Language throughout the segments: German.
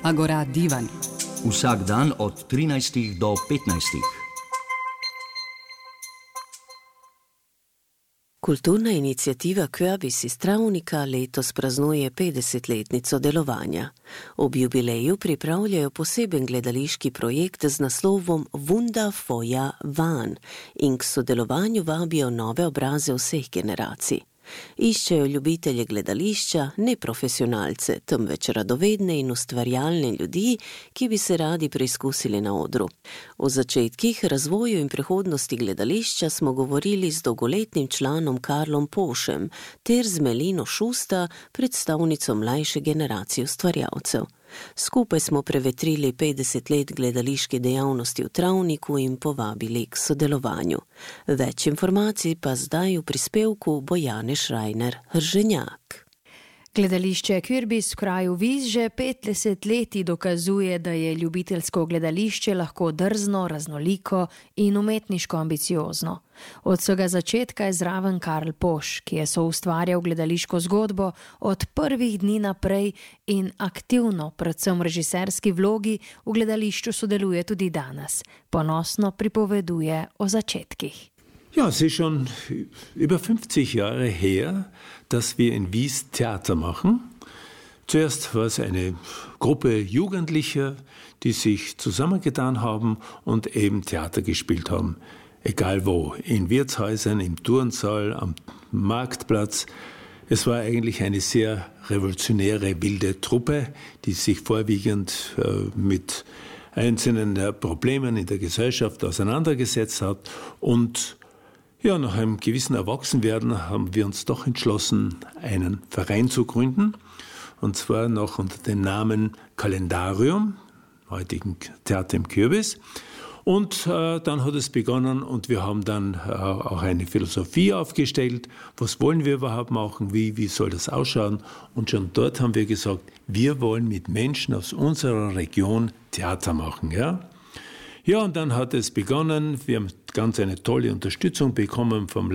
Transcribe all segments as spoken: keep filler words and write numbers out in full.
Agora Divan. Vsak dan od trinajstih do petnajstih. Kulturna inicijativa Körbis iz Travnika letos praznuje petdesetletnico delovanja. Ob jubileju pripravljajo poseben gledališki projekt z naslovom Wunder Feuer Wahn in k sodelovanju vabijo nove obraze vseh generacij. Iščejo ljubitelje gledališča, ne profesionalce, temveč radovedne in ustvarjalne ljudi, ki bi se radi preizkusili na odru. O začetkih, razvoju in prihodnosti gledališča smo govorili z dolgoletnim članom Karlom Pošem ter z Melino Šusta, predstavnico mlajše generacije ustvarjalcev. Skupaj smo prevetrili petdeset let gledališke dejavnosti v Travniku in povabili k sodelovanju. Več informacij pa zdaj v prispevku Bojane Šrajner-Hrženjak. Gledališče Körbis v kraju Vis že petdeset leti dokazuje, da je ljubiteljsko gledališče lahko drzno, raznoliko in umetniško ambiciozno. Od vsega začetka je zraven Karl Poš, ki je soustvarjal gledališko zgodbo od prvih dni naprej in aktivno, predvsem v režiserski vlogi, v gledališču sodeluje tudi danes. Ponosno pripoveduje o začetkih. Ja, es ist schon über fünfzig Jahre her, dass wir in Vis Theater machen. Zuerst war es eine Gruppe Jugendlicher, die sich zusammengetan haben und eben Theater gespielt haben. Egal wo, in Wirtshäusern, im Turnsaal, am Marktplatz. Es war eigentlich eine sehr revolutionäre, wilde Truppe, die sich vorwiegend äh, mit einzelnen äh, Problemen in der Gesellschaft auseinandergesetzt hat. Und ja, nach einem gewissen Erwachsenwerden haben wir uns doch entschlossen, einen Verein zu gründen. Und zwar noch unter dem Namen Kalendarium, heutigen Theater im Körbis. Und äh, dann hat es begonnen und wir haben dann äh, auch eine Philosophie aufgestellt. Was wollen wir überhaupt machen? Wie, wie soll das ausschauen? Und schon dort haben wir gesagt, wir wollen mit Menschen aus unserer Region Theater machen, ja? Ja, und dann hat es begonnen. Wir haben ganz eine tolle Unterstützung bekommen vom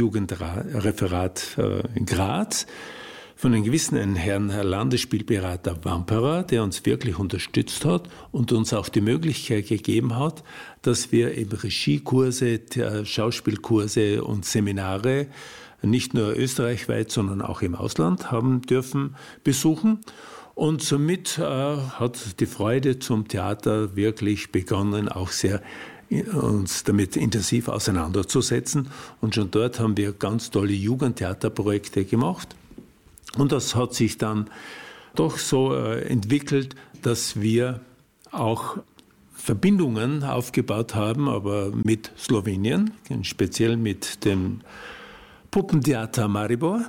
Landesjugendreferat äh, in Graz, von einem gewissen Herrn Landesspielberater Wamperer, der uns wirklich unterstützt hat und uns auch die Möglichkeit gegeben hat, dass wir eben Regiekurse, Schauspielkurse und Seminare nicht nur österreichweit, sondern auch im Ausland haben dürfen besuchen. Und somit äh, hat die Freude zum Theater wirklich begonnen, auch sehr uns damit intensiv auseinanderzusetzen. Und schon dort haben wir ganz tolle Jugendtheaterprojekte gemacht. Und das hat sich dann doch so äh, entwickelt, dass wir auch Verbindungen aufgebaut haben, aber mit Slowenien, speziell mit dem Puppentheater Maribor.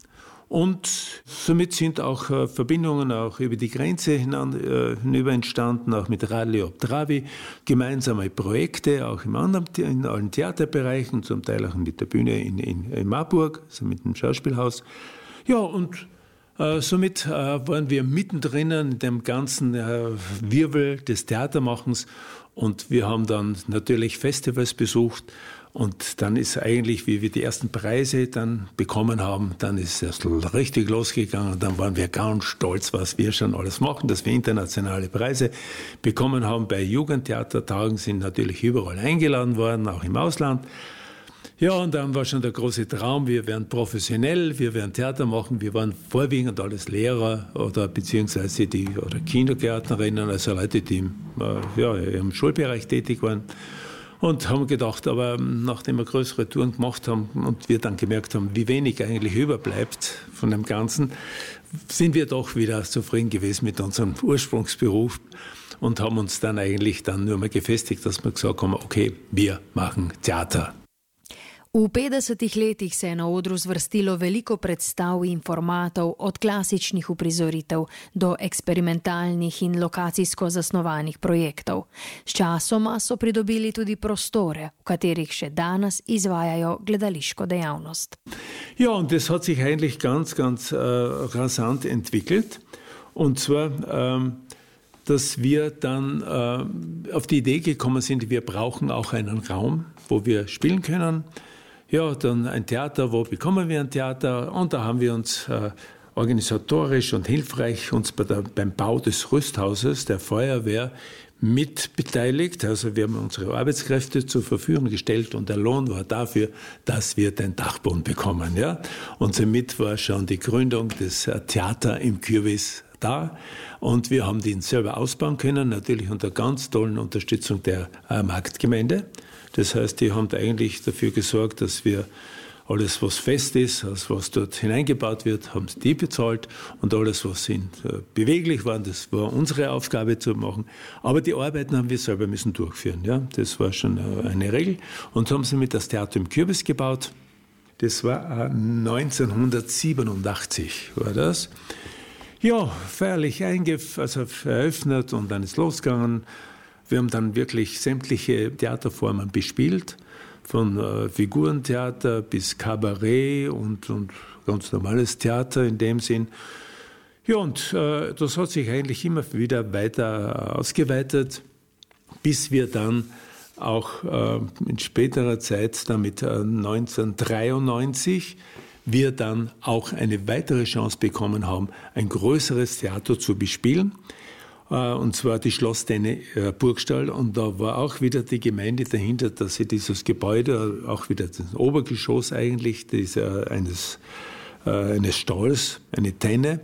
Und somit sind auch äh, Verbindungen auch über die Grenze hinan, äh, hinüber entstanden, auch mit Radio Obdravi, gemeinsame Projekte, auch im anderen, in allen Theaterbereichen, zum Teil auch mit der Bühne in, in, in Marburg, also mit dem Schauspielhaus. Ja, und äh, somit äh, waren wir mittendrin in dem ganzen äh, Wirbel des Theatermachens und wir haben dann natürlich Festivals besucht. Und dann ist eigentlich, wie wir die ersten Preise dann bekommen haben, dann ist es richtig losgegangen. Und dann waren wir ganz stolz, was wir schon alles machen, dass wir internationale Preise bekommen haben. Bei Jugendtheatertagen sind natürlich überall eingeladen worden, auch im Ausland. Ja, und dann war schon der große Traum, wir werden professionell, wir werden Theater machen. Wir waren vorwiegend alles Lehrer oder beziehungsweise die oder Kindergärtnerinnen, also Leute, die im, äh, ja, im Schulbereich tätig waren. Und haben gedacht, aber nachdem wir größere Touren gemacht haben und wir dann gemerkt haben, wie wenig eigentlich überbleibt von dem Ganzen, sind wir doch wieder zufrieden gewesen mit unserem Ursprungsberuf und haben uns dann eigentlich dann nur mal gefestigt, dass wir gesagt haben, okay, wir machen Theater. V petdesetih letih se je na odru zvrstilo veliko predstav in formatov, od klasičnih uprizoritev do eksperimentalnih in lokacijsko zasnovanih projektov. Sčasoma so pridobili tudi prostore, v katerih še danes izvajajo gledališko dejavnost. Ja, und das hat sich eigentlich ganz, ganz äh, rasant entwickelt. Und zwar, ähm, dass wir dann äh, auf die Idee gekommen sind, wir brauchen auch einen Raum, wo wir spielen können. Ja, dann ein Theater, wo bekommen wir ein Theater? Und da haben wir uns äh, organisatorisch und hilfreich uns bei der, beim Bau des Rüsthauses der Feuerwehr mit beteiligt. Also wir haben unsere Arbeitskräfte zur Verfügung gestellt und der Lohn war dafür, dass wir den Dachboden bekommen. Ja? Und somit war schon die Gründung des Theater im Kürbis da und wir haben den selber ausbauen können, natürlich unter ganz tollen Unterstützung der äh, Marktgemeinde. Das heißt, die haben eigentlich dafür gesorgt, dass wir alles, was fest ist, alles, was dort hineingebaut wird, haben die bezahlt und alles, was in, äh, beweglich war, das war unsere Aufgabe zu machen. Aber die Arbeiten haben wir selber müssen durchführen. Ja? Das war schon äh, eine Regel. Und so haben sie mit das Theater im Kürbis gebaut. Das war äh, neunzehnhundertsiebenundachtzig, war das. Ja, feierlich eingef- also eröffnet und dann ist losgegangen. Wir haben dann wirklich sämtliche Theaterformen bespielt, von äh, Figurentheater bis Kabarett und, und ganz normales Theater in dem Sinn. Ja, und äh, das hat sich eigentlich immer wieder weiter ausgeweitet, bis wir dann auch äh, in späterer Zeit, damit äh, neunzehnhundertdreiundneunzig, wir dann auch eine weitere Chance bekommen haben, ein größeres Theater zu bespielen. Und zwar die Schlosstenne Burgstall. Und da war auch wieder die Gemeinde dahinter, dass sie dieses Gebäude, auch wieder das Obergeschoss eigentlich, dieser, eines, eines Stalls, eine Tenne,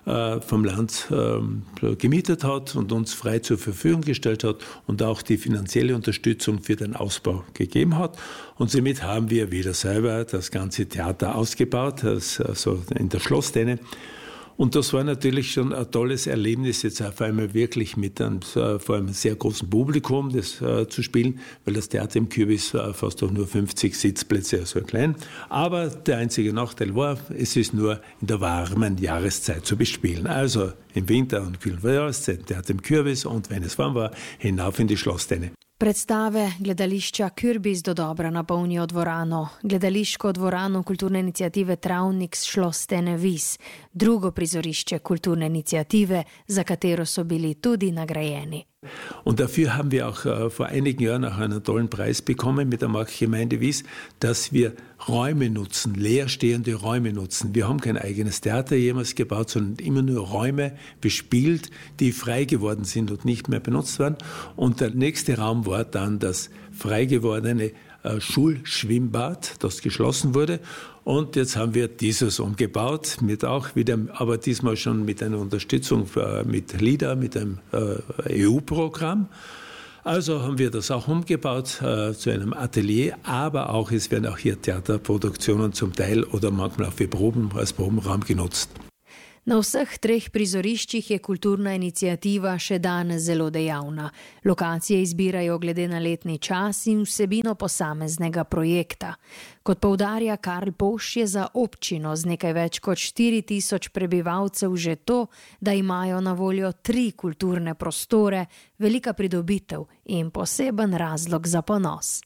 vom Land gemietet hat und uns frei zur Verfügung gestellt hat und auch die finanzielle Unterstützung für den Ausbau gegeben hat. Und somit haben wir wieder selber das ganze Theater ausgebaut, also in der Schlosstenne. Und das war natürlich schon ein tolles Erlebnis, jetzt auf einmal wirklich mit einem, vor einem sehr großen Publikum das äh, zu spielen, weil das Theater im Kürbis war fast auch nur fünfzig Sitzplätze, also klein. Aber der einzige Nachteil war, es ist nur in der warmen Jahreszeit zu bespielen. Also im Winter und kühlen Jahreszeit, Theater im Kürbis und wenn es warm war, hinauf in die Schlosstene. Predstave gledališča Kürbis dodobra napolnijo dvorano, gledališko dvorano kulturne iniciative Travnik s Schlosstene Vis, drugo prizorišče kulturne iniciative, za katero so bili tudi nagrajeni. Und dafür haben wir auch äh, vor einigen Jahren auch einen tollen Preis bekommen mit der Marktgemeinde Vis, dass wir Räume nutzen, leerstehende Räume nutzen. Wir haben kein eigenes Theater jemals gebaut, sondern immer nur Räume bespielt, die frei geworden sind und nicht mehr benutzt werden. Und der nächste Raum war dann das frei gewordene äh, Schulschwimmbad, das geschlossen wurde. Und jetzt haben wir dieses umgebaut, mit auch wieder, aber diesmal schon mit einer Unterstützung äh, mit LIDA, mit einem äh, E U-Programm. Also haben wir das auch umgebaut äh, zu einem Atelier, aber auch, es werden auch hier Theaterproduktionen zum Teil oder manchmal auch für Proben als Probenraum genutzt. Na vseh treh prizoriščih je kulturna iniciativa še danes zelo dejavna. Lokacije izbirajo glede na letni čas in vsebino posameznega projekta. Kot poudarja Karl Poš, je za občino z nekaj več kot štiri tisoč prebivalcev že to, da imajo na voljo tri kulturne prostore, velika pridobitev in poseben razlog za ponos.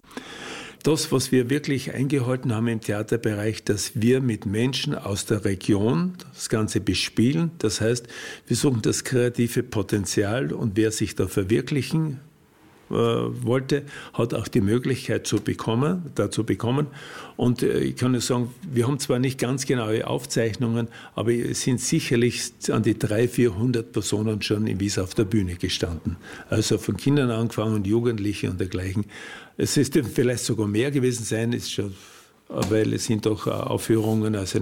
Das, was wir wirklich eingehalten haben im Theaterbereich, dass wir mit Menschen aus der Region das Ganze bespielen. Das heißt, wir suchen das kreative Potenzial und wer sich da verwirklichen äh, wollte, hat auch die Möglichkeit zu bekommen, dazu bekommen. Und äh, ich kann nur sagen, wir haben zwar nicht ganz genaue Aufzeichnungen, aber es sind sicherlich an die dreihundert, vierhundert Personen schon in Wies auf der Bühne gestanden. Also von Kindern angefangen und Jugendliche und dergleichen. Es ist vielleicht sogar mehr gewesen sein, ist schon, weil es sind doch Aufführungen, also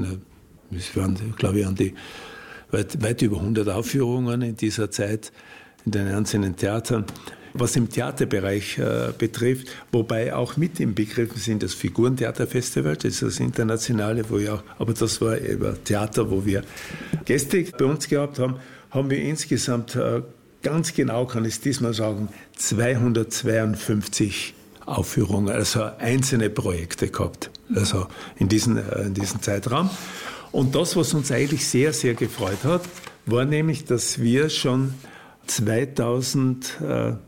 es waren, glaube ich, an die weit, weit über hundert Aufführungen in dieser Zeit in den einzelnen Theatern. Was im Theaterbereich äh, betrifft, wobei auch mit im Begriffen sind das Figurentheaterfestival, das ist das internationale, wo ja, aber das war über Theater, wo wir Gäste bei uns gehabt haben, haben wir insgesamt äh, ganz genau, kann ich diesmal sagen, zweihundertzweiundfünfzig Aufführungen, also einzelne Projekte gehabt, also in diesem in diesen Zeitraum. Und das, was uns eigentlich sehr, sehr gefreut hat, war nämlich, dass wir schon zweitausendzwei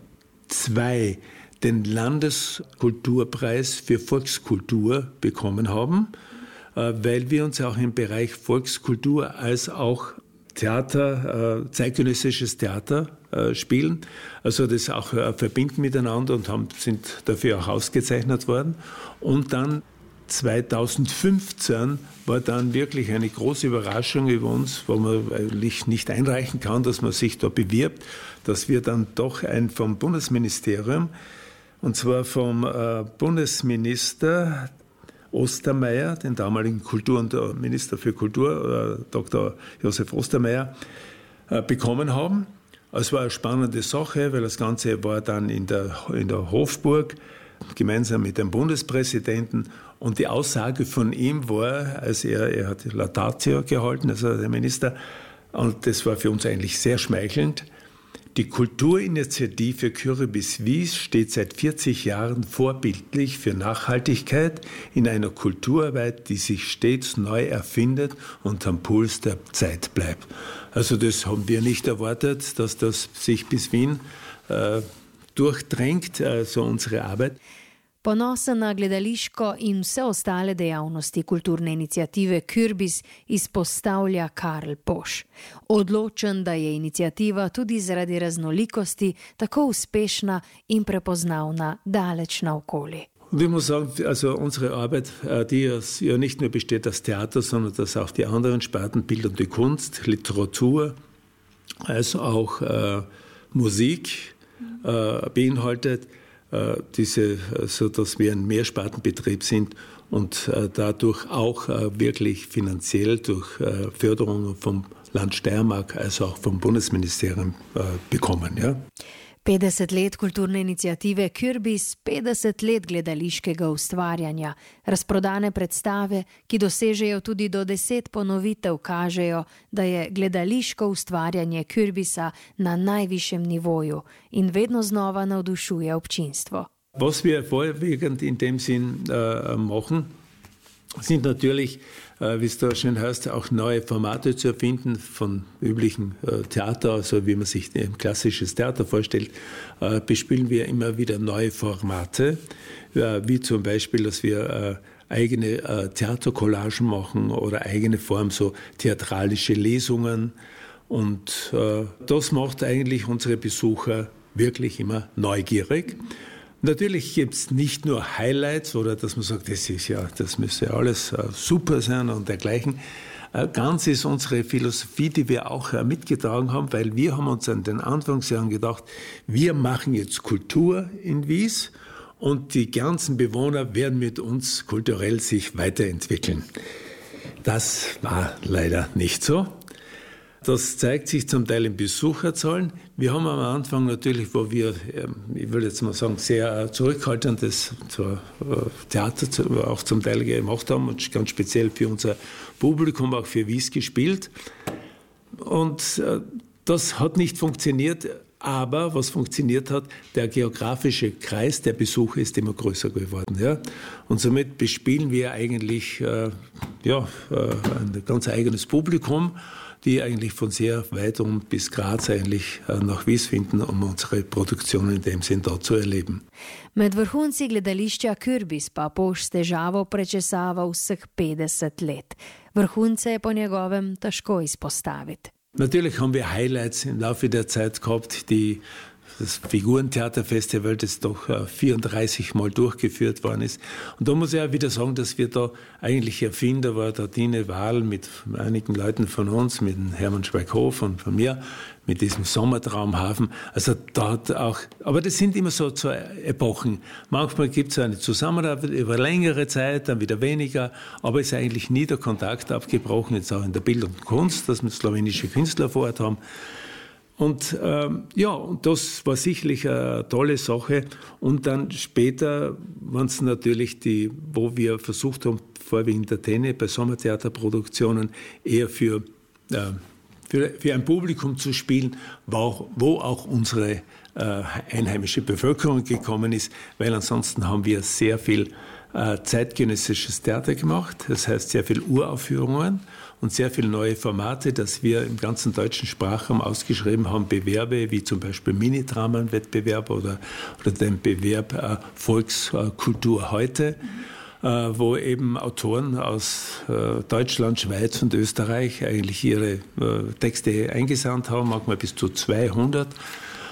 den Landeskulturpreis für Volkskultur bekommen haben, weil wir uns auch im Bereich Volkskultur als auch Theater, äh, zeitgenössisches Theater äh, spielen, also das auch äh, verbinden miteinander und haben, sind dafür auch ausgezeichnet worden. Und dann zweitausendfünfzehn war dann wirklich eine große Überraschung über uns, wo man eigentlich nicht einreichen kann, dass man sich da bewirbt, dass wir dann doch ein vom Bundesministerium, und zwar vom äh, Bundesminister Ostermayr, den damaligen Kultur- und äh, Minister für Kultur, äh, Doktor Josef Ostermayr, äh, bekommen haben. Es war eine spannende Sache, weil das Ganze war dann in der, in der Hofburg, gemeinsam mit dem Bundespräsidenten. Und die Aussage von ihm war, also er, er hat Laudatio gehalten, also der Minister, und das war für uns eigentlich sehr schmeichelnd. Die Kulturinitiative Kürbis Wies steht seit vierzig Jahren vorbildlich für Nachhaltigkeit in einer Kulturarbeit, die sich stets neu erfindet und am Puls der Zeit bleibt. Also das haben wir nicht erwartet, dass das sich bis Wien äh, durchdrängt, also unsere Arbeit. Ponosen na gledališko in vse ostale dejavnosti kulturne iniciative Kürbis izpostavlja Karl Posch. Odločen, da je iniciativa tudi zaradi raznolikosti tako uspešna in prepoznavna daleč naokoli. Und ich muss sagen, also unsere Arbeit, die ja nicht nur besteht aus Theater, sondern dass auch die anderen Sparten, bildende Kunst, Literatur, als auch äh, Musik äh, beinhaltet, diese, so dass wir ein Mehrspartenbetrieb sind und äh, dadurch auch äh, wirklich finanziell durch äh, Förderungen vom Land Steiermark, also auch vom Bundesministerium äh, bekommen. Ja. petdeset let kulturne iniciative Kürbis, petdeset let gledališkega ustvarjanja, razprodane predstave, ki dosežejo tudi do deset ponovitev, kažejo, da je gledališko ustvarjanje Kürbisa na najvišjem nivoju in vedno znova navdušuje občinstvo. Was wir vorwiegend in dem Sinn äh, machen, sind natürlich, äh, wie es da schön heißt, auch neue Formate zu erfinden von üblichen äh, Theater, also wie man sich ein klassisches Theater vorstellt, äh, bespielen wir immer wieder neue Formate, äh, wie zum Beispiel, dass wir äh, eigene äh, Theatercollagen machen oder eigene Form, so theatralische Lesungen. Und äh, das macht eigentlich unsere Besucher wirklich immer neugierig. Natürlich gibt es nicht nur Highlights oder dass man sagt, das ist ja, das müsste alles äh, super sein und dergleichen. Äh, ganz ist unsere Philosophie, die wir auch äh, mitgetragen haben, weil wir haben uns an den Anfangsjahren gedacht, wir machen jetzt Kultur in Wies und die ganzen Bewohner werden mit uns kulturell sich weiterentwickeln. Das war leider nicht so. Das zeigt sich zum Teil in Besucherzahlen. Wir haben am Anfang natürlich, wo wir, ich würde jetzt mal sagen, sehr zurückhaltendes Theater auch zum Teil gemacht haben und ganz speziell für unser Publikum, auch für Wies gespielt. Und das hat nicht funktioniert, aber was funktioniert hat, der geografische Kreis der Besucher ist immer größer geworden. Ja? Und somit bespielen wir eigentlich äh, ja, ein ganz eigenes Publikum, die eigentlich von sehr weit um bis Graz eigentlich nach Wies finden, um unsere Produktion in dem Sinn dort zu erleben. Med vrhunci gledališča Kürbis pa Posch s težavo prečesava vseh petdeset let. Vrhunce je po njegovem težko izpostaviti. Natürlich haben wir Highlights im Laufe der Zeit gehabt, die das Figurentheaterfestival, das doch vierunddreißig Mal durchgeführt worden ist. Und da muss ich auch wieder sagen, dass wir da eigentlich Erfinder war, der Tine Wahl mit einigen Leuten von uns, mit dem Hermann Schweighoff und von mir, mit diesem Sommertraumhafen. Also da hat auch, aber das sind immer so, so Epochen. Manchmal gibt es eine Zusammenarbeit über längere Zeit, dann wieder weniger, aber es ist eigentlich nie der Kontakt abgebrochen, jetzt auch in der Bild- und Kunst, dass wir slowenische Künstler vor Ort haben. Und ähm, ja, und das war sicherlich eine tolle Sache. Und dann später waren es natürlich die, wo wir versucht haben, vorwiegend der Tenne bei Sommertheaterproduktionen eher für, äh, für, für ein Publikum zu spielen, wo auch, wo auch unsere äh, einheimische Bevölkerung gekommen ist, weil ansonsten haben wir sehr viel äh, zeitgenössisches Theater gemacht, das heißt sehr viel Uraufführungen und sehr viele neue Formate, dass wir im ganzen deutschen Sprachraum ausgeschrieben haben, Bewerbe wie zum Beispiel Mini-Dramen-Wettbewerb oder, oder den Bewerb äh, Volkskultur heute, äh, wo eben Autoren aus äh, Deutschland, Schweiz und Österreich eigentlich ihre äh, Texte eingesandt haben, manchmal bis zu zweihundert.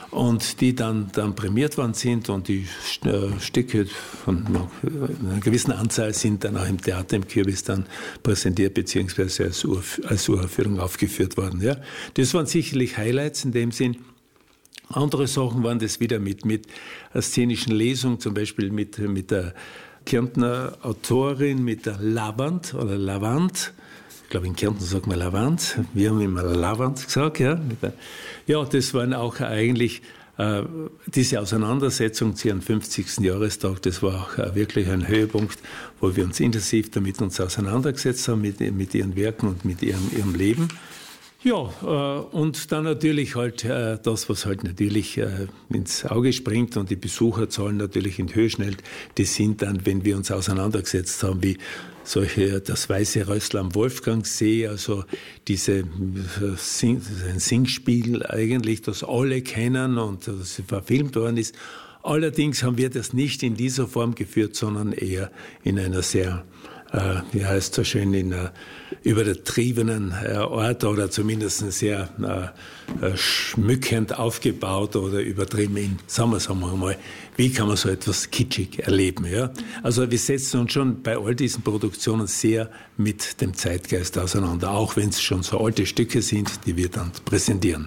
und die dann, dann prämiert worden sind und die äh, Stücke von einer gewissen Anzahl sind dann auch im Theater im Kürbis dann präsentiert bzw. als, Ur, als Uraufführung aufgeführt worden. Ja. Das waren sicherlich Highlights in dem Sinn. Andere Sachen waren das wieder mit, mit einer szenischen Lesung, zum Beispiel mit, mit der Kärntner Autorin, mit der Lavand oder Lavand. Ich glaube, in Kärnten sagt man Lavand. Wir haben immer Lavand gesagt. Ja, ja das waren auch eigentlich äh, diese Auseinandersetzung zu ihrem fünfzigsten Jahrestag. Das war auch äh, wirklich ein Höhepunkt, wo wir uns intensiv damit uns auseinandergesetzt haben, mit, mit ihren Werken und mit ihrem, ihrem Leben. Ja, äh, und dann natürlich halt äh, das, was halt natürlich äh, ins Auge springt und die Besucherzahlen natürlich in die Höhe schnellt, das sind dann, wenn wir uns auseinandergesetzt haben, wie solche, das Weiße Rössl am Wolfgangsee, also diese Sing, ein Singspiel eigentlich, das alle kennen und das verfilmt worden ist. Allerdings haben wir das nicht in dieser Form geführt, sondern eher in einer sehr, äh, wie heißt es so schön, in einer übertriebenen äh, Art oder zumindest sehr äh, äh, schmückend aufgebaut oder übertrieben in, sagen wir, sagen wir mal, wie kann man so etwas kitschig erleben. Ja? Also wir setzen uns schon bei all diesen Produktionen sehr mit dem Zeitgeist auseinander, auch wenn es schon so alte Stücke sind, die wir dann präsentieren.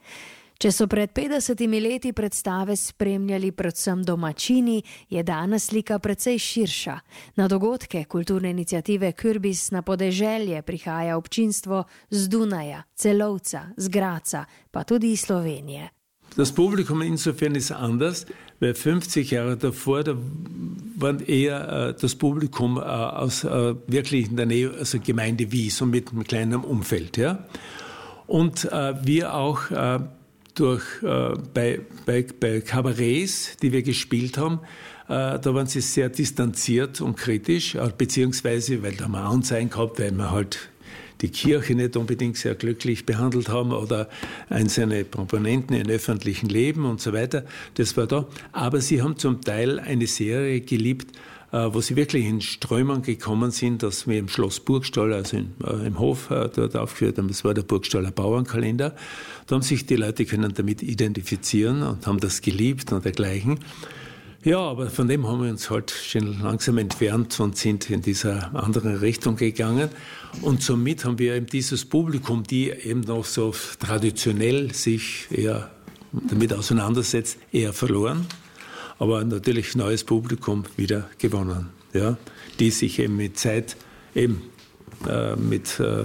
Če so pred petdesetimi leti predstave spremljali predvsem domačini, je danes slika precej širša. Na dogodke kulturne iniciative Kürbis na podeželje prihaja občinstvo z Dunaja, Celovca, z Graza, pa tudi iz Slovenije. Das Publikum insofern ist anders, weil fünfzig Jahre davor, da war eher äh, das Publikum äh, aus äh, wirklich in der Nähe, also Gemeinde Wies und mit einem kleinen Umfeld. Ja? Und äh, wir auch äh, durch, äh, bei, bei, bei Kabarets, die wir gespielt haben, äh, da waren sie sehr distanziert und kritisch, äh, beziehungsweise, weil da haben wir Anzeigen gehabt, weil wir halt die Kirche nicht unbedingt sehr glücklich behandelt haben oder einzelne Komponenten im öffentlichen Leben und so weiter. Das war da. Aber sie haben zum Teil eine Serie geliebt, äh, wo sie wirklich in Strömungen gekommen sind, dass wir im Schloss Burgstall, also in, äh, im Hof äh, dort aufgeführt haben. Das war der Burgstaller Bauernkalender. Da haben sich die Leute können damit identifizieren und haben das geliebt und dergleichen. Ja, aber von dem haben wir uns halt schon langsam entfernt und sind in dieser anderen Richtung gegangen. Und somit haben wir eben dieses Publikum, die eben noch so traditionell sich eher damit auseinandersetzt, eher verloren. Aber natürlich neues Publikum wieder gewonnen, ja, die sich eben mit Zeit, eben äh, mit äh,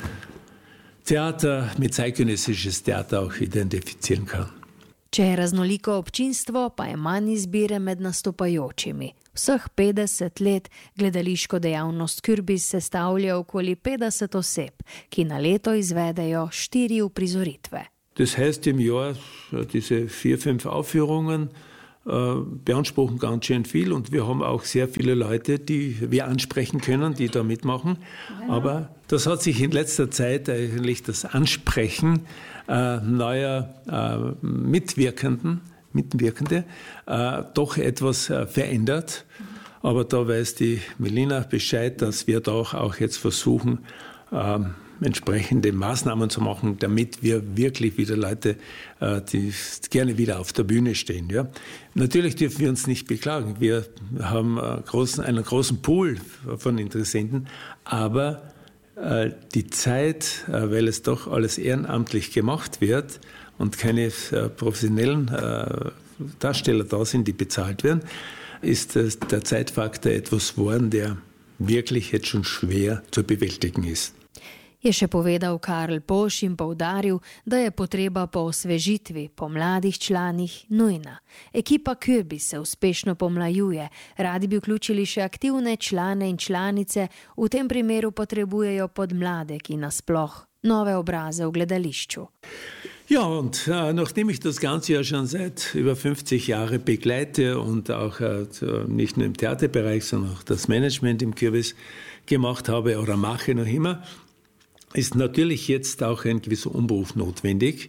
Theater, mit zeitgenössisches Theater auch identifizieren kann. Če je raznoliko občinstvo, pa je manj izbire med nastopajočimi. Vseh petdeset let gledališko dejavnost Kürbis sestavlja okoli petdeset oseb, ki na leto izvedejo štiri uprizoritve. Das heißt, im Jahr diese vier, fünf Aufführungen äh, beanspruchen ganz schön viel und wir haben auch sehr viele Leute, die wir ansprechen können, die da mitmachen. Ja. Aber das hat sich in letzter Zeit eigentlich das Ansprechen äh, neuer äh, Mitwirkenden, Mitwirkende äh, doch etwas äh, verändert. Aber da weiß die Melina Bescheid, dass wir doch auch jetzt versuchen, äh, entsprechende Maßnahmen zu machen, damit wir wirklich wieder Leute, äh, die gerne wieder auf der Bühne stehen. Ja? Natürlich dürfen wir uns nicht beklagen. Wir haben einen großen, einen großen Pool von Interessenten, aber äh, die Zeit, äh, weil es doch alles ehrenamtlich gemacht wird und keine äh, professionellen äh, Darsteller da sind, die bezahlt werden, ist äh, der Zeitfaktor etwas geworden, der wirklich jetzt schon schwer zu bewältigen ist. Je še povedal Karl Poš in poudaril, da je potreba po osvežitvi, po mladih članih nujna. Ekipa Kürbis se uspešno pomlajuje, radi bi vključili še aktivne člane in članice, v tem primeru potrebujejo podmladek in nasploh nove obraze v gledališču. Ja, und äh, nachdem ich das Ganze ja schon seit über fünfzig Jahren begleite und auch äh, nicht nur im Theaterbereich, sondern auch das Management im Kürbis gemacht habe oder mache noch immer, ist natürlich jetzt auch ein gewisser Umbruch notwendig.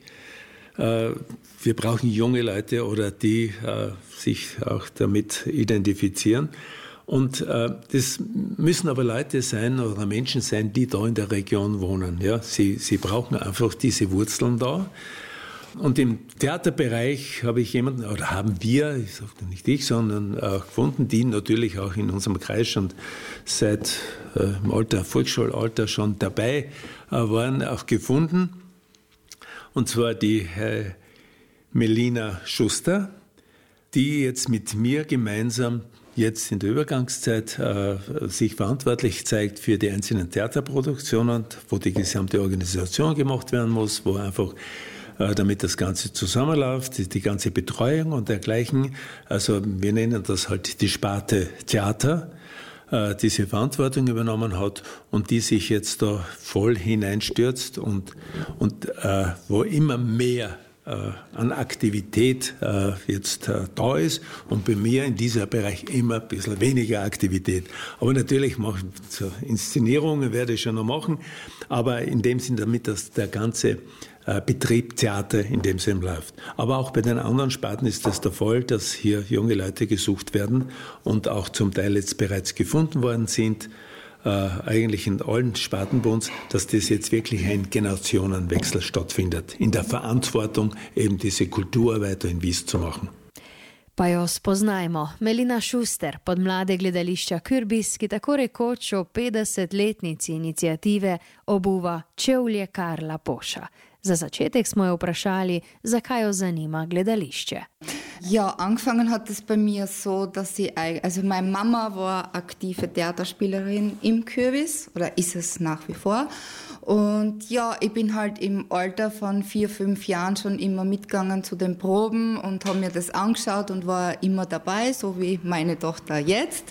Wir brauchen junge Leute oder die sich auch damit identifizieren. Und das müssen aber Leute sein oder Menschen sein, die da in der Region wohnen. Ja, sie, sie brauchen einfach diese Wurzeln da. und im Theaterbereich habe ich jemanden, oder haben wir, ich sage nicht ich, sondern auch gefunden, die natürlich auch in unserem Kreis schon seit äh, im Alter, Volksschulalter schon dabei äh, waren, auch gefunden. Und zwar die äh, Melina Schuster, die jetzt mit mir gemeinsam jetzt in der Übergangszeit äh, sich verantwortlich zeigt für die einzelnen Theaterproduktionen, wo die gesamte Organisation gemacht werden muss, wo einfach, äh, damit das Ganze zusammenläuft, die, die ganze Betreuung und dergleichen. Also wir nennen das halt die Sparte Theater, äh, diese Verantwortung übernommen hat und die sich jetzt da voll hineinstürzt und, und äh, wo immer mehr an Aktivität äh, jetzt äh, da ist und bei mir in diesem Bereich immer ein bisschen weniger Aktivität. Aber natürlich mache ich so Inszenierungen, werde ich schon noch machen, aber in dem Sinn, damit das der ganze äh, Betrieb Theater in dem Sinn läuft. Aber auch bei den anderen Sparten ist das der Fall, dass hier junge Leute gesucht werden und auch zum Teil jetzt bereits gefunden worden sind, Äh, eigentlich in allen Sparten bei uns, dass das jetzt wirklich ein Generationenwechsel stattfindet, in der Verantwortung eben diese Kultur weiter in Wies zu machen. Pa jo spoznajmo. Melina Schuster, pod mlade gledališča Kürbis, ki tako rekoč o petdesetletnici iniciative obuva čevlje Karla Poša. Za začetek smo jo vprašali, zakaj jo zanima gledališče. Ja, angefangen hat es bei mir so, dass sie, also meine Mama war aktive Theaterspielerin im Kürbis, oder ist es nach wie vor. Und ja, ich bin halt im Alter von vier, fünf Jahren schon immer mitgegangen zu den Proben und habe mir das angeschaut und war immer dabei, so wie meine Tochter jetzt.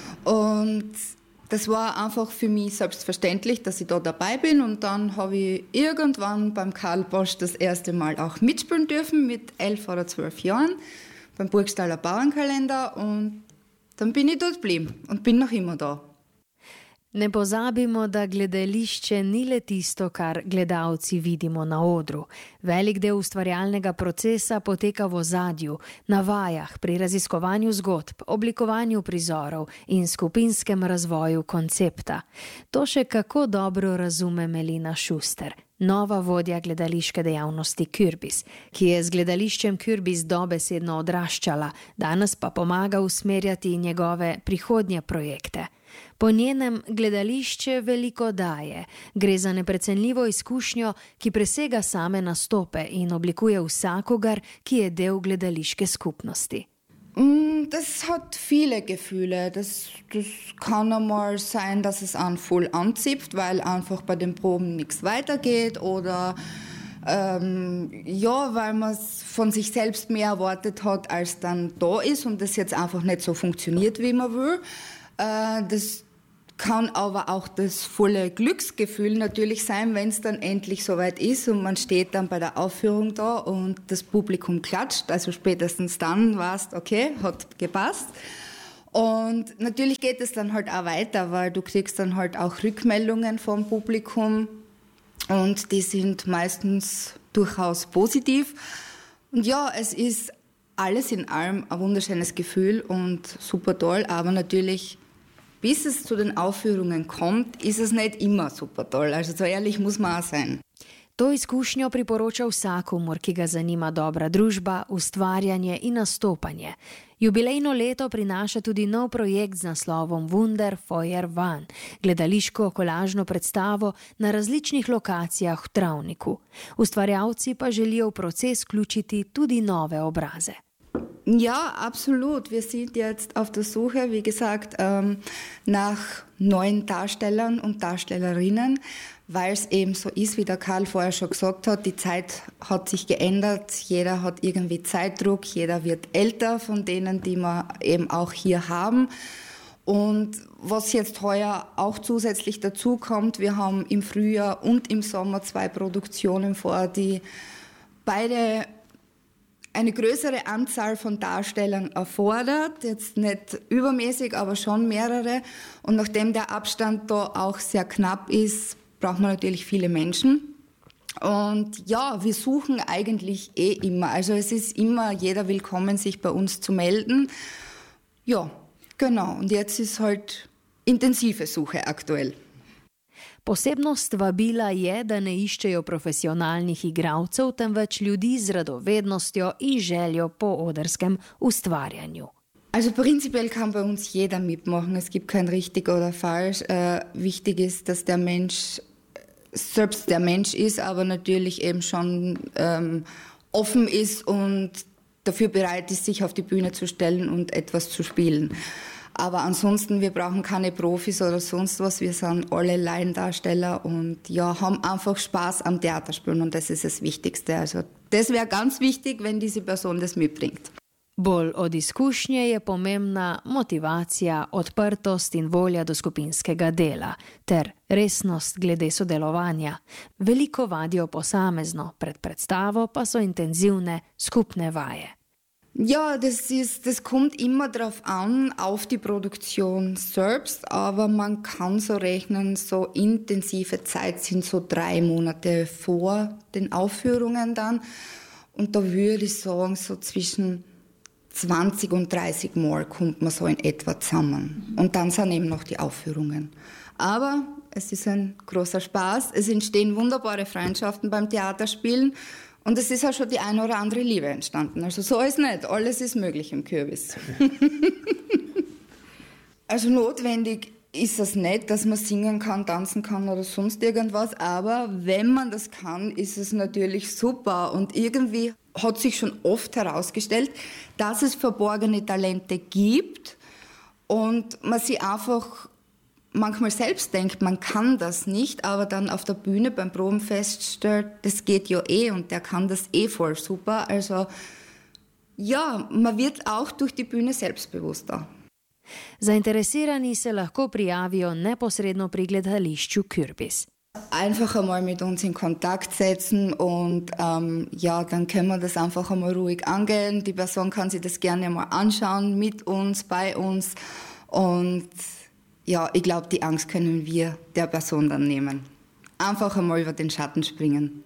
Und das war einfach für mich selbstverständlich, dass ich da dabei bin. Und dann habe ich irgendwann beim Karl Posch das erste Mal auch mitspielen dürfen, mit elf oder zwölf Jahren, beim Burgstaller Bauernkalender. Und dann bin ich dort geblieben und bin noch immer da. Ne pozabimo, da gledališče ni le tisto, kar gledalci vidimo na odru. Velik del ustvarjalnega procesa poteka v ozadju, na vajah, pri raziskovanju zgodb, oblikovanju prizorov in skupinskem razvoju koncepta. To še kako dobro razume Melina Schuster, nova vodja gledališke dejavnosti Kürbis, ki je z gledališčem Kürbis dobesedno odraščala, danes pa pomaga usmerjati njegove prihodnje projekte. Po njenem gledališče veliko daje. Gre za neprecenljivo izkušnjo, ki presega same nastope in oblikuje vsakogar, ki je del gledališke skupnosti. Das hat viele Gefühle. Das, das kann einmal sein, dass es einen voll anzipft, weil einfach bei den Proben nichts weitergeht oder ähm, ja, weil man es von sich selbst mehr erwartet hat, als dann da ist und das jetzt einfach nicht so funktioniert, wie man will. Das kann aber auch das volle Glücksgefühl natürlich sein, wenn es dann endlich soweit ist und man steht dann bei der Aufführung da und das Publikum klatscht. Also spätestens dann weißt, okay, hat gepasst. Und natürlich geht es dann halt auch weiter, weil du kriegst dann halt auch Rückmeldungen vom Publikum und die sind meistens durchaus positiv. Und ja, es ist alles in allem ein wunderschönes Gefühl und super toll, aber natürlich, bis es zu den Aufführungen kommt, ist es nicht immer super toll. Also so ehrlich muss man auch sein. To izkušnjo priporoča vsakomur, ki ga zanima dobra družba, ustvarjanje in nastopanje. Jubilejno leto prinaša tudi nov projekt z naslovom Wunder Feuer Van, gledališko kolažno predstavo na različnih lokacijah v Travniku. Ustvarjalci pa želijo v proces vključiti tudi nove obraze. Ja, absolut. Wir sind jetzt auf der Suche, wie gesagt, ähm, nach neuen Darstellern und Darstellerinnen, weil es eben so ist, wie der Karl vorher schon gesagt hat, die Zeit hat sich geändert, jeder hat irgendwie Zeitdruck, jeder wird älter von denen, die wir eben auch hier haben. Und was jetzt heuer auch zusätzlich dazu kommt, wir haben im Frühjahr und im Sommer zwei Produktionen vor, die beide eine größere Anzahl von Darstellern erfordert, jetzt nicht übermäßig, aber schon mehrere. Und nachdem der Abstand da auch sehr knapp ist, braucht man natürlich viele Menschen. Und ja, wir suchen eigentlich eh immer. Also es ist immer jeder willkommen, sich bei uns zu melden. Ja, genau. Und jetzt ist halt intensive Suche aktuell. Posebnost vabila je, da ne iščejo profesionalnih igralcev, temveč ljudi z radovednostjo in željo po odrskem ustvarjanju. Also prinzipiell kann bei uns jeder mitmachen. Es gibt kein richtig oder falsch. Äh, wichtig ist, dass der Mensch selbst der Mensch ist, aber natürlich eben schon ähm, offen ist und dafür bereit ist, sich auf die Bühne zu stellen und etwas zu spielen. Aber ansonsten, wir brauchen keine Profis oder sonst was. Wir sind alle Laiendarsteller und ja, haben einfach Spaß am Theaterspielen und das ist das Wichtigste. Also das wäre ganz wichtig, wenn diese Person das mitbringt. Bolj od izkušnje je pomembna motivacija, odprtost in volja do skupinskega dela ter resnost glede sodelovanja. Veliko vadijo posamezno, pred predstavo pa so intenzivne skupne vaje. Ja, das ist, das kommt immer drauf an, auf die Produktion selbst, aber man kann so rechnen, so intensive Zeit sind so drei Monate vor den Aufführungen dann und da würde ich sagen, so zwischen zwanzig und dreißig Mal kommt man so in etwa zusammen. Und dann sind eben noch die Aufführungen. Aber es ist ein großer Spaß. Es entstehen wunderbare Freundschaften beim Theaterspielen. Und es ist auch schon die eine oder andere Liebe entstanden. Also so ist nicht. Alles ist möglich im Kürbis. Also notwendig ist es nicht, dass man singen kann, tanzen kann oder sonst irgendwas. Aber wenn man das kann, ist es natürlich super. Und irgendwie hat sich schon oft herausgestellt, dass es verborgene Talente gibt und man sich einfach manchmal selbst denkt, man kann das nicht, aber dann auf der Bühne beim Proben feststellt, das geht ja eh und der kann das eh voll super. Also ja, man wird auch durch die Bühne selbstbewusster. Zainteresirani se lahko prijavijo neposredno pri gledališču Kürbis. Einfach einmal mit uns in Kontakt setzen und ähm, ja, dann können wir das einfach einmal ruhig angehen. Die Person kann sich das gerne mal anschauen, mit uns, bei uns. Und ja, ich glaube, die Angst können wir der Person dann nehmen. Einfach einmal über den Schatten springen.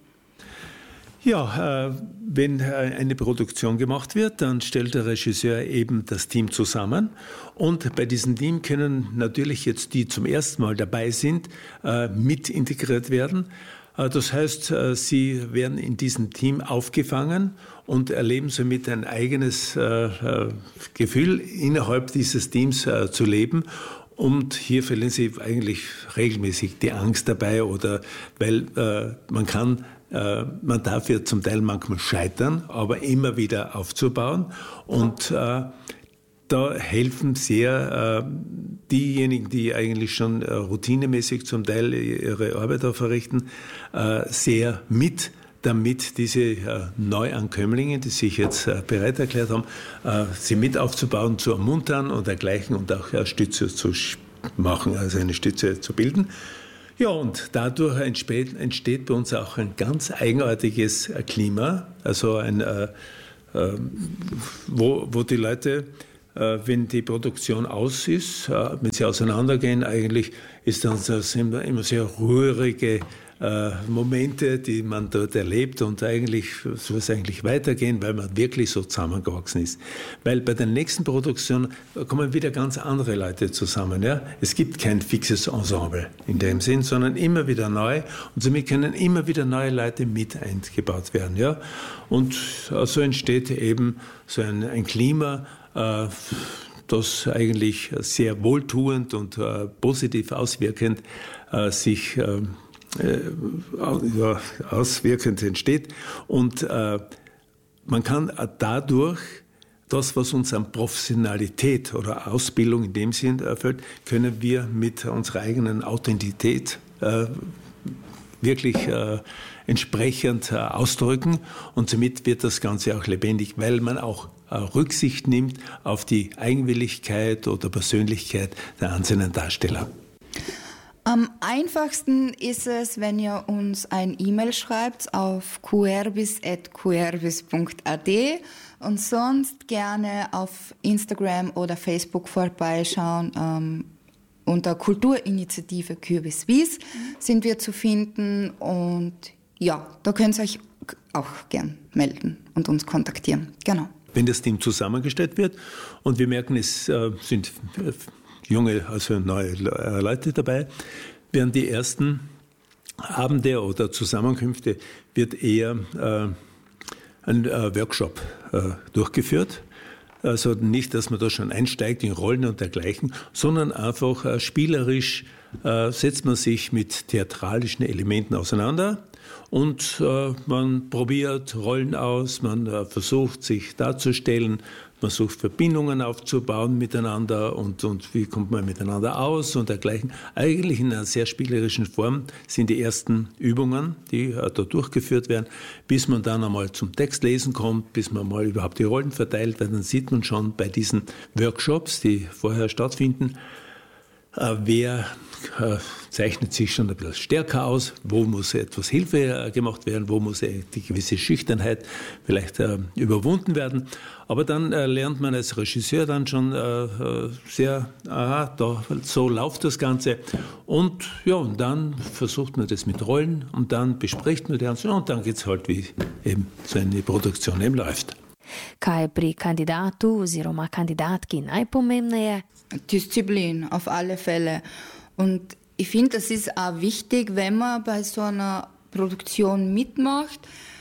Ja, äh, wenn eine Produktion gemacht wird, dann stellt der Regisseur eben das Team zusammen und bei diesem Team können natürlich jetzt die zum ersten Mal dabei sind, äh, mit integriert werden. Äh, das heißt, äh, sie werden in diesem Team aufgefangen und erleben somit ein eigenes äh, äh, Gefühl, innerhalb dieses Teams äh, zu leben. Und hier verlieren sie eigentlich regelmäßig die Angst dabei, oder weil äh, man kann Man darf ja zum Teil manchmal scheitern, aber immer wieder aufzubauen. Und äh, da helfen sehr äh, diejenigen, die eigentlich schon äh, routinemäßig zum Teil ihre Arbeit auch verrichten, äh, sehr mit, damit diese äh, Neuankömmlinge, die sich jetzt äh, bereit erklärt haben, äh, sie mit aufzubauen, zu ermuntern und dergleichen und auch äh, Stütze zu machen, also eine Stütze zu bilden. Ja, und dadurch entsteht, entsteht bei uns auch ein ganz eigenartiges Klima, also ein, äh, äh, wo, wo die Leute, äh, wenn die Produktion aus ist, äh, wenn sie auseinandergehen, eigentlich ist dann das immer, immer sehr rührige äh, Momente, die man dort erlebt und eigentlich soll es eigentlich weitergehen, weil man wirklich so zusammengewachsen ist. Weil bei der nächsten Produktion kommen wieder ganz andere Leute zusammen. Ja? Es gibt kein fixes Ensemble in dem Sinn, sondern immer wieder neu und somit können immer wieder neue Leute mit eingebaut werden. Ja? Und so entsteht eben so ein, ein Klima, äh, das eigentlich sehr wohltuend und äh, positiv auswirkend äh, sich äh, Ja, auswirkend entsteht. Und äh, man kann dadurch das, was uns an Professionalität oder Ausbildung in dem Sinn erfüllt, können wir mit unserer eigenen Authentität äh, wirklich äh, entsprechend äh, ausdrücken. Und somit wird das Ganze auch lebendig, weil man auch äh, Rücksicht nimmt auf die Eigenwilligkeit oder Persönlichkeit der einzelnen Darsteller. Am einfachsten ist es, wenn ihr uns ein E-Mail schreibt auf kuerbis at kuerbis punkt a d und sonst gerne auf Instagram oder Facebook vorbeischauen. Ähm, unter Kulturinitiative Kürbis Wies sind wir zu finden und ja, da könnt ihr euch auch gern melden und uns kontaktieren. Genau. Wenn das Team zusammengestellt wird und wir merken, es äh, sind junge, also neue Leute dabei, während die ersten Abende oder Zusammenkünfte wird eher äh, ein äh, Workshop äh, durchgeführt. Also nicht, dass man da schon einsteigt in Rollen und dergleichen, sondern einfach äh, spielerisch äh, setzt man sich mit theatralischen Elementen auseinander und äh, man probiert Rollen aus, man äh, versucht sich darzustellen, man sucht Verbindungen aufzubauen miteinander und, und wie kommt man miteinander aus und dergleichen. Eigentlich in einer sehr spielerischen Form sind die ersten Übungen, die äh, da durchgeführt werden, bis man dann einmal zum Textlesen kommt, bis man mal überhaupt die Rollen verteilt, weil dann sieht man schon bei diesen Workshops, die vorher stattfinden, äh, wer äh, zeichnet sich schon ein bisschen stärker aus, wo muss etwas Hilfe äh, gemacht werden, wo muss äh, die gewisse Schüchternheit vielleicht äh, überwunden werden. Aber dann äh, lernt man als Regisseur dann schon äh, sehr, aha, da, so läuft das Ganze. Und ja, und dann versucht man das mit Rollen und dann bespricht man das und dann geht es halt, wie eben so eine Produktion eben läuft. Kaj pri kandidatu oziroma kandidatki najpomembneje? Disziplin, auf alle Fälle. Und ich finde, das ist auch wichtig, wenn man bei so einer Produktion mitmacht,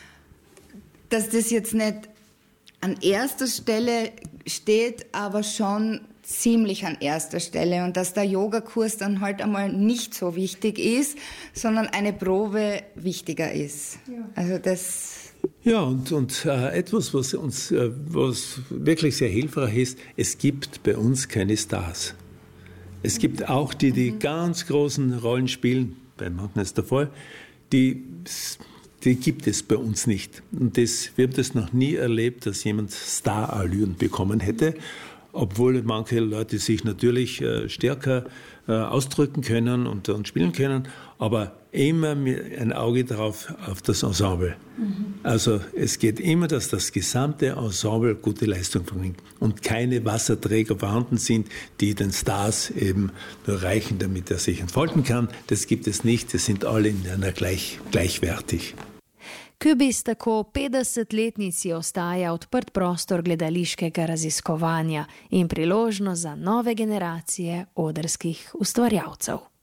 dass das jetzt nicht an erster Stelle steht, aber schon ziemlich an erster Stelle und dass der Yogakurs dann halt einmal nicht so wichtig ist, sondern eine Probe wichtiger ist. Ja. Also das... Ja, und, und äh, etwas, was uns äh, was wirklich sehr hilfreich ist, es gibt bei uns keine Stars. Es gibt auch die, die mhm. ganz großen Rollen spielen, bei manchen ist der Fall, die, die gibt es bei uns nicht. Und das, wir haben das noch nie erlebt, dass jemand Starallüren bekommen hätte, obwohl manche Leute sich natürlich äh, stärker äh, ausdrücken können und, und spielen können, aber immer ein Auge drauf auf das Ensemble. Mhm. Also es geht immer, dass das gesamte Ensemble gute Leistung bringt und keine Wasserträger vorhanden sind, die den Stars eben nur reichen, damit er sich entfalten kann. Das gibt es nicht, das sind alle in einer gleich, gleichwertig. Kürbis tako petdesetletnici ostaja odprt prostor gledališkega raziskovanja in priložnost za nove generacije odrskih ustvarjalcev.